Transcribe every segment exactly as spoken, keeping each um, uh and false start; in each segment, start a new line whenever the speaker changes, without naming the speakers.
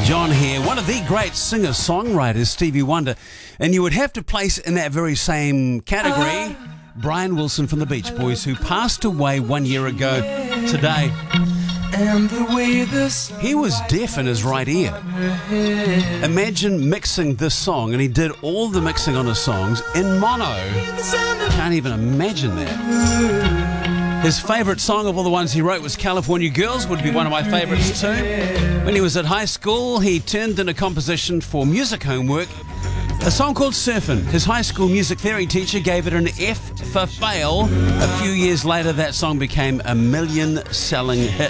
John here, one of the great singer-songwriters, Stevie Wonder, and you would have to place in that very same category Brian Wilson from the Beach Boys, who passed away one year ago today. He was deaf in his right ear. Imagine mixing this song, and he did all the mixing on his songs in mono. Can't even imagine that. His favourite song of all the ones he wrote was California Girls, would be one of my favourites too. When he was at high school, he turned in a composition for music homework, a song called Surfin'. His high school music theory teacher gave it an F for fail. A few years later, that song became a million-selling hit.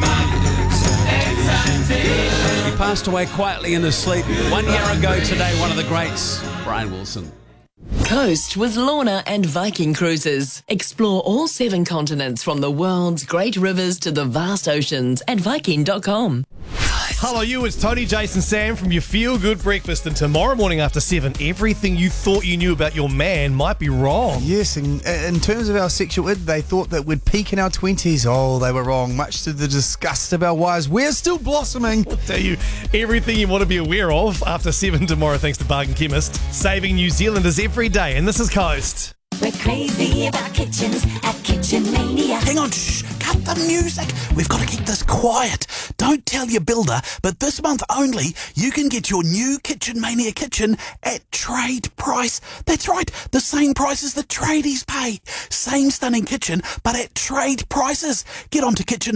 He passed away quietly in his sleep one year ago today, one of the greats, Brian Wilson.
Coast with Lorna and Viking Cruises. Explore all seven continents from the world's great rivers to the vast oceans at Viking dot com.
Hello, you. It's Tony, Jason, Sam from your Feel Good Breakfast. And tomorrow morning after seven, everything you thought you knew about your man might be wrong.
Yes, and in terms of our sexual id, they thought that we'd peak in our twenties. Oh, they were wrong. Much to the disgust of our wives, we're still blossoming.
I'll tell you everything you want to be aware of after seven tomorrow, thanks to Bargain Chemist. Saving New Zealanders every day. And this is Coast.
We're crazy about kitchens at Kitchen Mania.
Hang on, shh, cut the music. We've got to keep this quiet. Don't tell your builder, but this month only, you can get your new Kitchen Mania kitchen at trade price. That's right, the same prices the tradies pay. Same stunning kitchen, but at trade prices. Get on to kitchen